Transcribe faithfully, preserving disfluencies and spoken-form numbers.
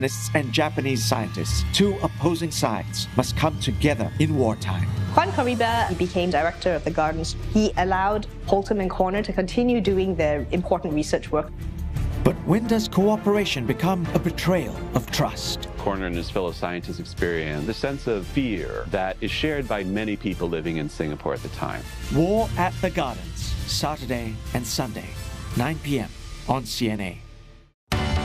and Japanese scientists, two opposing sides, must come together in wartime. Juan Caribe became director of the gardens. He allowed Holtom and Corner to continue doing their important research work. But when does cooperation become a betrayal of trust? Corner and his fellow scientists experience the sense of fear that is shared by many people living in Singapore at the time. War at the Gardens, Saturday and Sunday, nine p m on C N A.